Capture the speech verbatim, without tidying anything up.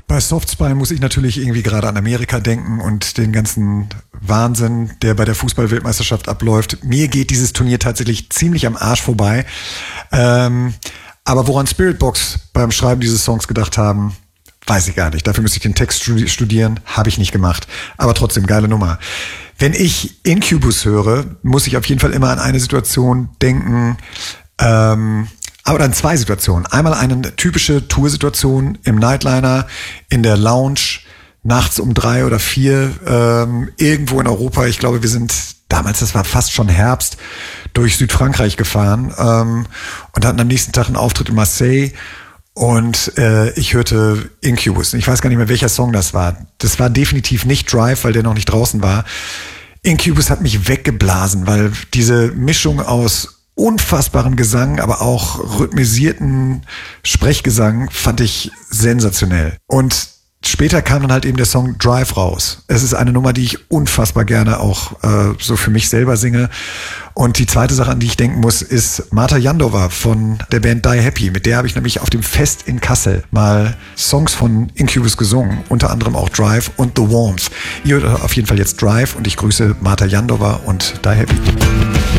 Bei Softspy muss ich natürlich irgendwie gerade an Amerika denken und den ganzen Wahnsinn, der bei der Fußball-Weltmeisterschaft abläuft. Mir geht dieses Turnier tatsächlich ziemlich am Arsch vorbei. Ähm, aber woran Spiritbox beim Schreiben dieses Songs gedacht haben, weiß ich gar nicht. Dafür müsste ich den Text studieren, habe ich nicht gemacht. Aber trotzdem, geile Nummer. Wenn ich Incubus höre, muss ich auf jeden Fall immer an eine Situation denken, ähm, aber dann zwei Situationen. Einmal eine typische Toursituation im Nightliner, in der Lounge, nachts um drei oder vier, ähm, irgendwo in Europa. Ich glaube, wir sind damals, das war fast schon Herbst, durch Südfrankreich gefahren ähm, und hatten am nächsten Tag einen Auftritt in Marseille. Und äh, ich hörte Incubus. Ich weiß gar nicht mehr, welcher Song das war. Das war definitiv nicht Drive, weil der noch nicht draußen war. Incubus hat mich weggeblasen, weil diese Mischung aus unfassbaren Gesang, aber auch rhythmisierten Sprechgesang fand ich sensationell. Und später kam dann halt eben der Song Drive raus. Es ist eine Nummer, die ich unfassbar gerne auch äh, so für mich selber singe. Und die zweite Sache, an die ich denken muss, ist Marta Jandova von der Band Die Happy. Mit der habe ich nämlich auf dem Fest in Kassel mal Songs von Incubus gesungen, unter anderem auch Drive und The Warmth. Ihr hört auf jeden Fall jetzt Drive und ich grüße Marta Jandova und Die Happy.